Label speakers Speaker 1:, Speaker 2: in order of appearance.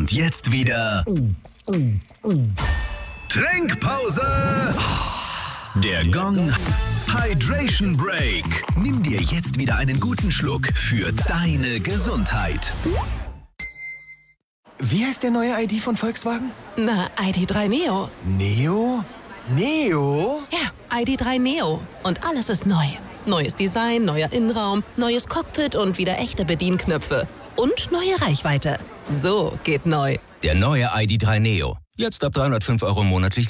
Speaker 1: Und jetzt wieder Trinkpause. Der Gong Hydration Break. Nimm dir jetzt wieder einen guten Schluck für deine Gesundheit.
Speaker 2: Wie heißt der neue ID von Volkswagen?
Speaker 3: Na, ID.3 Neo.
Speaker 2: Neo? Neo?
Speaker 3: Ja, ID.3 Neo. Und alles ist neu. Neues Design, neuer Innenraum, neues Cockpit und wieder echte Bedienknöpfe. Und neue Reichweite. So geht neu.
Speaker 4: Der neue ID.3 Neo. Jetzt ab 305 € monatlich